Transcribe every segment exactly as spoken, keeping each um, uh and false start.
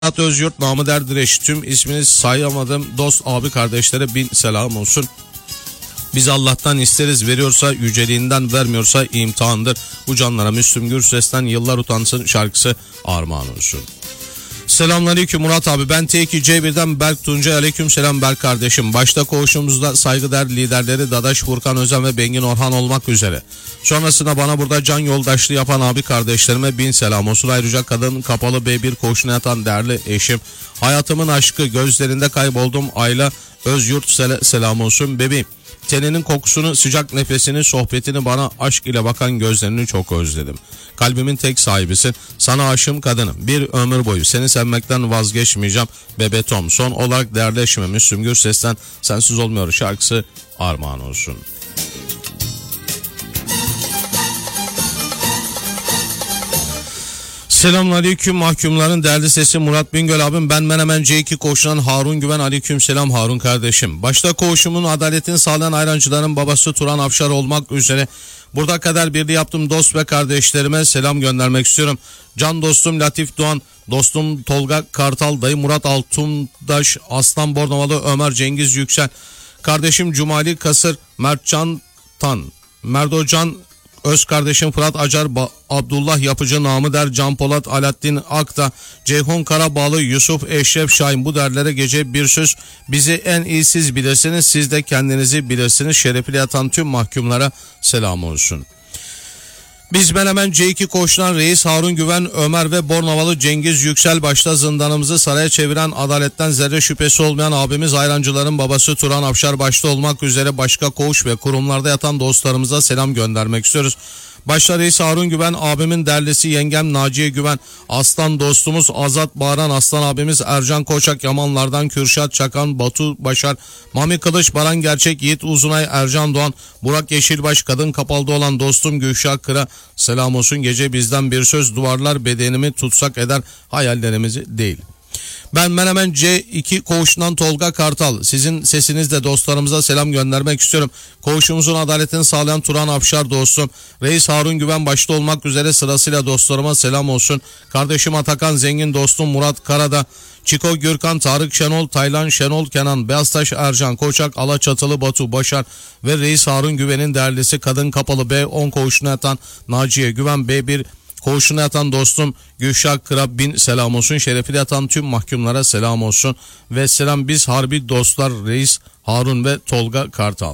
Murat Özyurt, namı der Direş, tüm ismini sayamadığım dost abi kardeşlere bin selam olsun. Biz Allah'tan isteriz, veriyorsa yüceliğinden, vermiyorsa imtihandır. Bu canlara Müslüm Gürses'ten Yıllar Utansın şarkısı armağan olsun. Selamünaleyküm Murat abi, ben T iki C bir'den Berk Tuncay. Aleyküm selam Berk kardeşim. Başta koğuşumuzda saygıdeğer liderleri Dadaş, Furkan Özen ve Bengin Orhan olmak üzere. Sonrasında bana burada can yoldaşlığı yapan abi kardeşlerime bin selam olsun. Ayrıca kadın kapalı B bir koğuşuna yatan değerli eşim, hayatımın aşkı, gözlerinde kayboldum Ayla Özyurt sel- selam olsun. Bebeğim, teninin kokusunu, sıcak nefesini, sohbetini, bana aşk ile bakan gözlerini çok özledim. Kalbimin tek sahibisin. Sana aşığım kadınım. Bir ömür boyu seni sevmekten vazgeçmeyeceğim. Bebe Tom. Son olarak değerli eşime Müslüm Gürses'ten Sensiz Olmuyor şarkısı armağan olsun. Selamünaleyküm mahkumların değerli sesi Murat Bingöl abim, ben Menemen C iki koğuşundan Harun Güven. Aleyküm selam Harun kardeşim. Başta koğuşumun adaletini sağlayan ayrancıların babası Turan Afşar olmak üzere burada kadar birliği yaptığım dost ve kardeşlerime selam göndermek istiyorum. Can dostum Latif Doğan, dostum Tolga Kartal, dayı Murat Altundaş, Aslan Bornovalı Ömer Cengiz Yüksel, kardeşim Cumali Kasır, Mertcan Tan, Merdocan öz kardeşim Fırat Acar, ba- Abdullah Yapıcı, namı der Can Polat, Alaaddin Akta, Ceyhun Karabağlı, Yusuf Eşref Şahin. Bu derlere gece bir söz, bizi en iyi siz bilirsiniz, siz de kendinizi bilirsiniz. Şerefiyle yatan tüm mahkumlara selam olsun. Biz Menemen C iki koğuşundan Reis Harun Güven, Ömer ve Bornovalı Cengiz Yüksel başta zindanımızı saraya çeviren, adaletten zerre şüphesi olmayan abimiz ayrancıların babası Turan Afşar başta olmak üzere başka koğuş ve kurumlarda yatan dostlarımıza selam göndermek istiyoruz. Başta Reis Harun Güven, abimin derlisi yengem Naciye Güven, aslan dostumuz Azat Bağıran, aslan abimiz Ercan Koçak, Yamanlardan Kürşat Çakan, Batu Başar, Mami Kılıç, Baran Gerçek, Yiğit Uzunay, Ercan Doğan, Burak Yeşilbaş, kadın kapalıda olan dostum Gülşah Kıra selam olsun. Gece bizden bir söz, duvarlar bedenimi tutsak eder, hayallerimizi değil. Ben Menemen C iki koğuşundan Tolga Kartal, sizin sesinizle dostlarımıza selam göndermek istiyorum. Koğuşumuzun adaletini sağlayan Turan Afşar dostum, Reis Harun Güven başta olmak üzere sırasıyla dostlarıma selam olsun. Kardeşim Atakan Zengin, dostum Murat Karada, Çiko Gürkan, Tarık Şenol, Taylan Şenol Kenan, Beyaztaş Ercan Koçak, Alaçatılı Batu Başar ve Reis Harun Güven'in değerlisi kadın kapalı B on koğuşuna yatan Naciye Güven, B bir koğuşuna yatan dostum Gülşah Kırab bin selam olsun. Şerefiyle yatan tüm mahkumlara selam olsun. Ve selam biz harbi dostlar Reis Harun ve Tolga Kartal.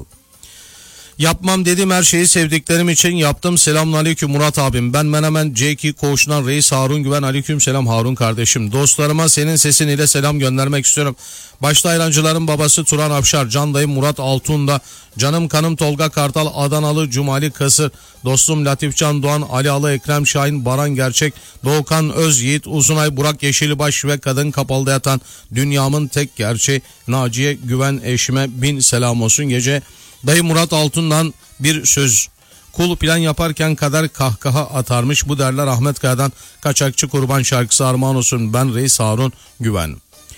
Yapmam dediğim her şeyi sevdiklerim için yaptım. Selamünaleyküm Murat abim. Ben Menemen C iki koğuşundan Reis Harun Güven. Aleyküm selam Harun kardeşim. Dostlarıma senin sesin ile selam göndermek istiyorum. Başta ayrancıların babası Turan Afşar, can dayım Murat Altunda, canım kanım Tolga Kartal, Adanalı Cumali Kasır, dostum Latifcan Doğan, Ali Alı Ekrem Şahin, Baran Gerçek, Doğukan Öz, Yiğit Uzunay, Burak Yeşilbaş ve kadın kapalıda yatan dünyamın tek gerçeği Naciye Güven eşime bin selam olsun. Gece dayı Murat Altun'dan bir söz. Kul plan yaparken kadar kahkaha atarmış. Bu derler Ahmet Kaya'dan Kaçakçı Kurban şarkısı armağan olsun. Ben Reis Harun Güven.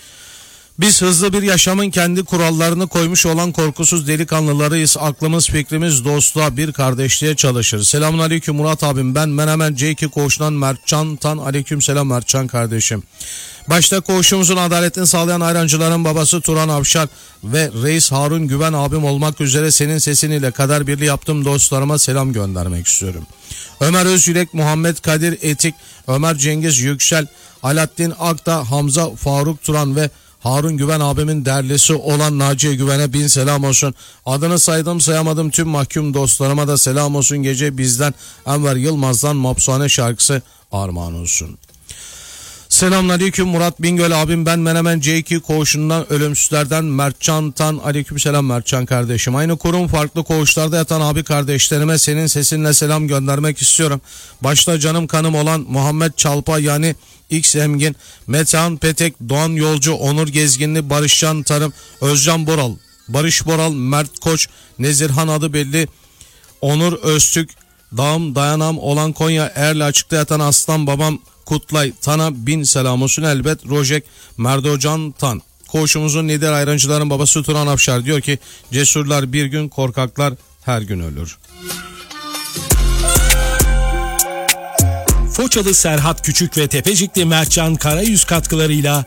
Biz hızlı bir yaşamın kendi kurallarını koymuş olan korkusuz delikanlılarıyız. Aklımız fikrimiz dostluğa, bir kardeşliğe çalışır. Selamünaleyküm Murat abim. Ben Menemen C iki koğuşundan Mertcan Tan. Aleyküm selam Mertcan kardeşim. Başta koğuşumuzun adaletini sağlayan ayrancıların babası Turan Afşar ve Reis Harun Güven abim olmak üzere senin sesin ile kader birliği yaptığım dostlarıma selam göndermek istiyorum. Ömer Özyürek, Muhammed Kadir Etik, Ömer Cengiz Yüksel, Alaaddin Akta, Hamza Faruk Turan ve Harun Güven abimin derlisi olan Naciye Güven'e bin selam olsun. Adını saydım sayamadım tüm mahkum dostlarıma da selam olsun. Gece bizden Enver Yılmaz'dan Mapsuhane şarkısı armağan olsun. Selamünaleyküm Murat Bingöl abim. Ben Menemen C iki koğuşundan ölümsüzlerden Mertcan Tan. Aleykümselam Mertcan kardeşim. Aynı kurum farklı koğuşlarda yatan abi kardeşlerime senin sesinle selam göndermek istiyorum. Başta canım kanım olan Muhammed Çalpa yani X Emgin, Metehan Petek, Doğan Yolcu, Onur Gezginli, Barışcan Tarım, Özcan Boral, Barış Boral, Mert Koç, Nezirhan adı belli, Onur Öztürk, Dağım Dayanam olan Konya Erli açıkta yatan aslan babam Kutlay Tan'a bin selam olsun. Elbet Rojek Merdocan Tan. Koğuşumuzun lider ayrancıların babası Turan Afşar diyor ki cesurlar bir gün, korkaklar her gün ölür. Foça Foçalı Serhat Küçük ve Tepecikli Mertcan Karayüz katkılarıyla